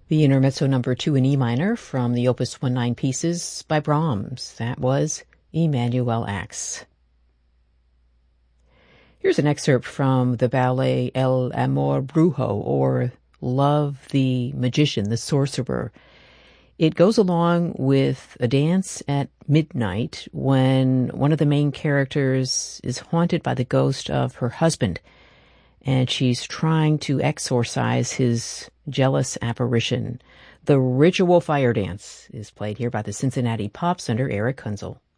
The Intermezzo number 2 in E minor from the Opus 19 pieces by Brahms. That was Emanuel Ax. Here's an excerpt from the ballet El Amor Brujo, or Love the Magician, the Sorcerer. It goes along with a dance at midnight when one of the main characters is haunted by the ghost of her husband, and she's trying to exorcise his jealous apparition. The Ritual Fire Dance is played here by the Cincinnati Pops under Eric Kunzel.